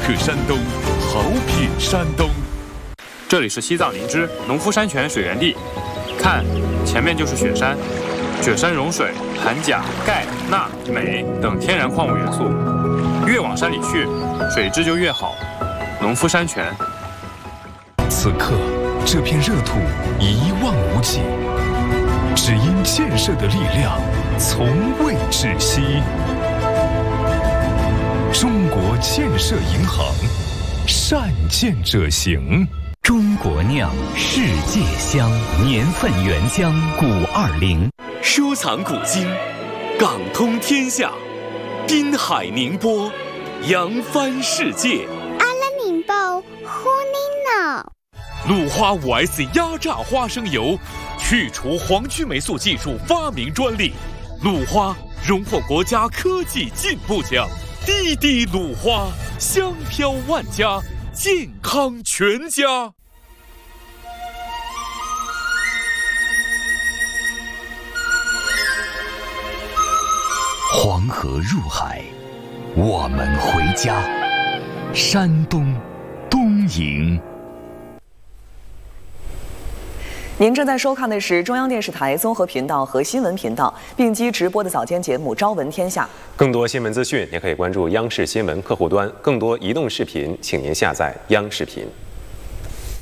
克山东，好品山东。 这里是西藏林芝农夫山泉水源地，看，前面就是雪山。雪山融水含钾、钙、钠、镁等天然矿物元素，越往山里去，水质就越好。农夫山泉。 此刻，这片热土一望无际，只因建设的力量从未止息。中国建设银行，善建者行。 中国酿，世界香，年份原浆520， 收藏古今，港通天下，滨海宁波，扬帆世界。 阿拉宁波，呼尼诺。 鲁花5S 压榨花生油，去除黄曲霉素技术发明专利，鲁花荣获国家科技进步奖。滴滴鲁花，香飘万家，健康全家。 黄河入海，我们回家。山东东营。 您正在收看的是中央电视台综合频道和新闻频道并机直播的早间节目《朝闻天下》。 更多新闻资讯，也可以关注央视新闻客户端。更多移动视频，请您下载央视频。